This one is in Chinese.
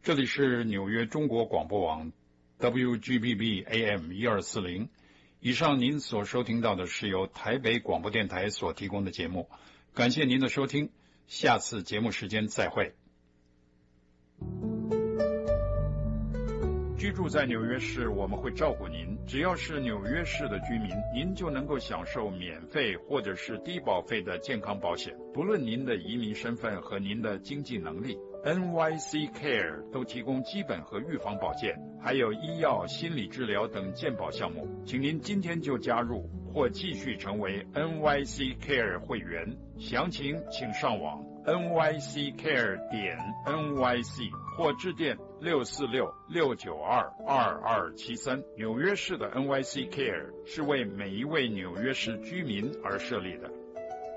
这里是纽约中国广播网 WGBB AM 1240。以上您所收听到的是由台北广播电台所提供的节目，感谢您的收听，下次节目时间再会。居住在纽约市，我们会照顾您。只要是纽约市的居民，您就能够享受免费或者是低保费的健康保险，不论您的移民身份和您的经济能力。NYC Care 都提供基本和预防保健，还有医药、心理治疗等健保项目。请您今天就加入或继续成为 NYC Care 会员。详情请上网 nyccare.nyc 或致电646-692-2273。纽约市的 NYC Care 是为每一位纽约市居民而设立的。